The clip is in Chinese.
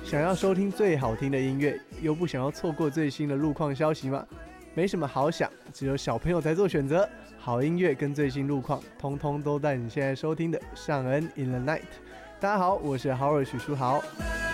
想要收听最好听的音乐，又不想要错过最新的路况消息吗？没什么好想，只有小朋友才做选择。好音乐跟最新路况，通通都在你现在收听的尚恩 in the night。大家好，我是豪尔许书豪。